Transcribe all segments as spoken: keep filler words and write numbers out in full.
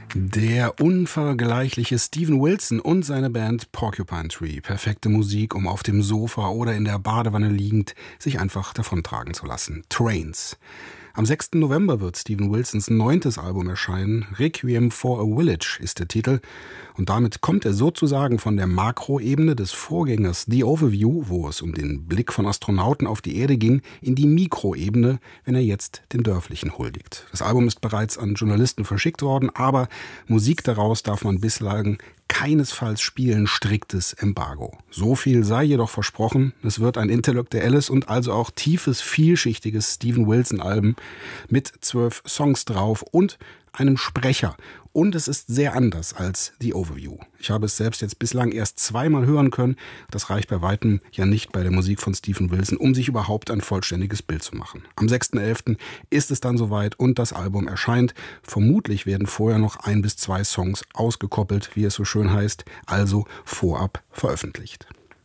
Der unvergleichliche Steven Wilson und seine Band Porcupine Tree. Perfekte Musik, um auf dem Sofa oder in der Badewanne liegend sich einfach davontragen zu lassen. Trains. Am sechsten November wird Steven Wilsons neuntes Album erscheinen. Requiem for a Village ist der Titel. Und damit kommt er sozusagen von der Makroebene des Vorgängers The Overview, wo es um den Blick von Astronauten auf die Erde ging, in die Mikroebene, wenn er jetzt den Dörflichen huldigt. Das Album ist bereits an Journalisten verschickt worden, aber Musik daraus darf man bislang keinesfalls spielen, striktes Embargo. So viel sei jedoch versprochen, es wird ein intellektuelles und also auch tiefes, vielschichtiges Steven Wilson-Album mit zwölf Songs drauf und einem Sprecher. Und es ist sehr anders als The Overview. Ich habe es selbst jetzt bislang erst zweimal hören können. Das reicht bei weitem ja nicht bei der Musik von Steven Wilson, um sich überhaupt ein vollständiges Bild zu machen. Am sechsten elften ist es dann soweit und das Album erscheint. Vermutlich werden vorher noch ein bis zwei Songs ausgekoppelt, wie es so schön heißt, also vorab veröffentlicht.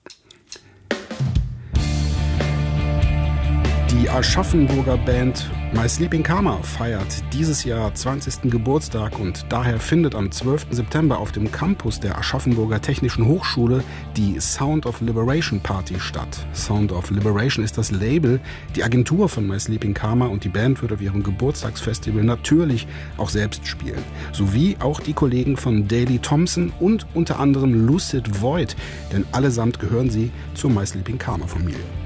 Die Aschaffenburger Band My Sleeping Karma feiert dieses Jahr zwanzigsten Geburtstag und daher findet am zwölften September auf dem Campus der Aschaffenburger Technischen Hochschule die Sound of Liberation Party statt. Sound of Liberation ist das Label, die Agentur von My Sleeping Karma, und die Band wird auf ihrem Geburtstagsfestival natürlich auch selbst spielen. Sowie auch die Kollegen von Daley Thompson und unter anderem Lucid Void, denn allesamt gehören sie zur My Sleeping Karma Familie.